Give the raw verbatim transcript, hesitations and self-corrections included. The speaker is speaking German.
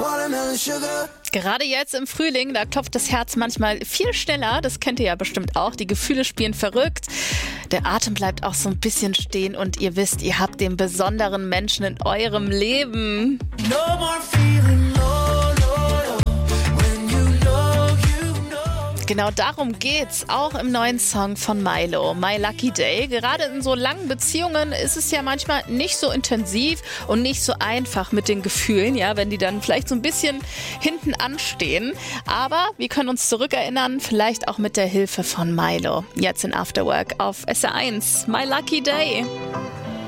Gerade jetzt im Frühling, da klopft das Herz manchmal viel schneller. Das kennt ihr ja bestimmt auch. Die Gefühle spielen verrückt. Der Atem bleibt auch so ein bisschen stehen und ihr wisst, ihr habt den besonderen Menschen in eurem Leben. No more feeling low, low, low, when you know, you know. Genau darum geht's auch im neuen Song von Mylo, My Lucky Day. Gerade in so langen Beziehungen ist es ja manchmal nicht so intensiv und nicht so einfach mit den Gefühlen, ja, wenn die dann vielleicht so ein bisschen hinten anstehen. Aber wir können uns zurückerinnern, vielleicht auch mit der Hilfe von Mylo. Jetzt in After Work auf S R eins. My Lucky Day.